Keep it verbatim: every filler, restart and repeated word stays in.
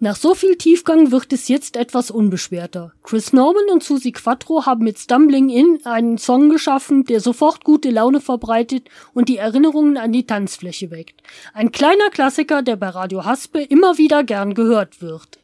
Nach so viel Tiefgang wird es jetzt etwas unbeschwerter. Chris Norman und Suzi Quatro haben mit Stumbling In einen Song geschaffen, der sofort gute Laune verbreitet und die Erinnerungen an die Tanzfläche weckt. Ein kleiner Klassiker, der bei Radio Haspe immer wieder gern gehört wird.